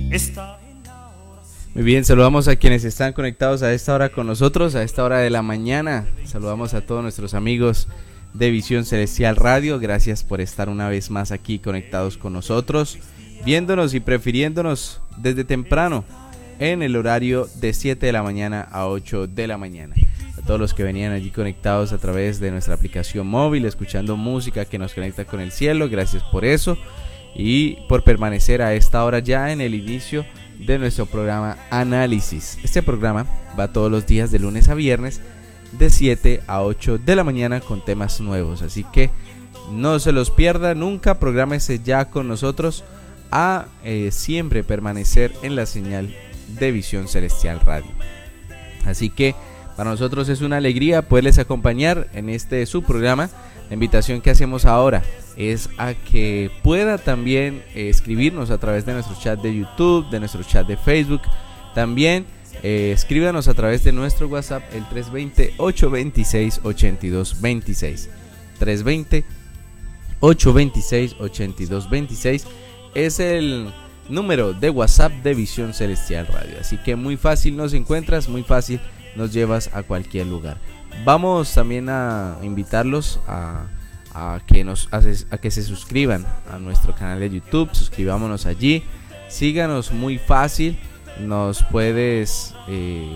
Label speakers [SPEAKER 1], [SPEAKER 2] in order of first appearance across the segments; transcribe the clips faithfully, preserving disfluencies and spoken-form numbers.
[SPEAKER 1] está.
[SPEAKER 2] Muy bien, saludamos a quienes están conectados a esta hora con nosotros, a esta hora de la mañana. Saludamos a todos nuestros amigos de Visión Celestial Radio. Gracias por estar una vez más aquí conectados con nosotros, viéndonos y prefiriéndonos desde temprano en el horario de siete de la mañana a ocho de la mañana. A todos los que venían allí conectados a través de nuestra aplicación móvil, escuchando música que nos conecta con el cielo, gracias por eso y por permanecer a esta hora ya en el inicio de nuestro programa Análisis. Este programa va todos los días de lunes a viernes de siete a ocho de la mañana con temas nuevos, así que no se los pierda nunca, prográmese ya con nosotros a eh, siempre permanecer en la señal de Visión Celestial Radio. Así que para nosotros es una alegría poderles acompañar en este su programa. La invitación que hacemos ahora es a que pueda también eh, escribirnos a través de nuestro chat de YouTube, de nuestro chat de Facebook. También eh, escríbanos a través de nuestro WhatsApp, el tres dos cero, ocho dos seis, ocho dos dos seis. tres dos cero, ocho dos seis, ocho dos dos seis es el número de WhatsApp de Visión Celestial Radio. Así que muy fácil nos encuentras, muy fácil nos llevas a cualquier lugar. Vamos también a invitarlos a, a, que nos, a, a que se suscriban a nuestro canal de YouTube. Suscribámonos allí, síganos, muy fácil. Nos puedes eh,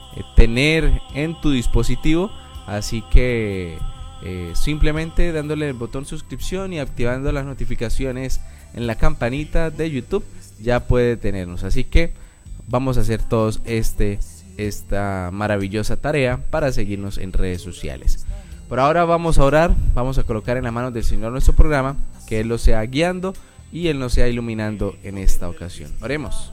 [SPEAKER 2] tener en tu dispositivo, así que eh, simplemente dándole el botón suscripción y activando las notificaciones en la campanita de YouTube ya puede tenernos. Así que vamos a hacer todos este esta maravillosa tarea para seguirnos en redes sociales. Por ahora vamos a orar, vamos a colocar en las manos del Señor nuestro programa, que Él lo sea guiando y Él nos sea iluminando en esta ocasión. Oremos.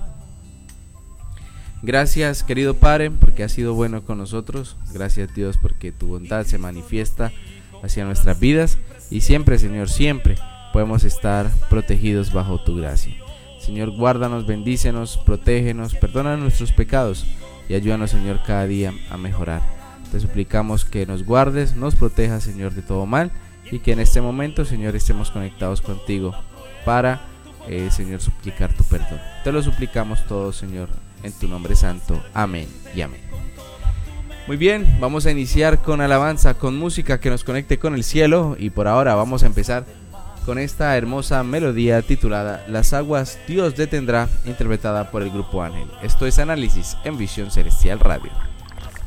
[SPEAKER 2] Gracias, querido Padre, porque has sido bueno con nosotros. Gracias, Dios, porque tu bondad se manifiesta hacia nuestras vidas y siempre, Señor, siempre podemos estar protegidos bajo tu gracia. Señor, guárdanos, bendícenos, protégenos, perdona nuestros pecados y ayúdanos, Señor, cada día a mejorar. Te suplicamos que nos guardes, nos protejas, Señor, de todo mal, y que en este momento, Señor, estemos conectados contigo para, eh, Señor, suplicar tu perdón. Te lo suplicamos todo, Señor, en tu nombre santo. Amén y amén. Muy bien, vamos a iniciar con alabanza, con música que nos conecte con el cielo, y por ahora vamos a empezar con esta hermosa melodía titulada Las aguas Dios detendrá, interpretada por el Grupo Ángel. Esto es Análisis en Visión Celestial Radio.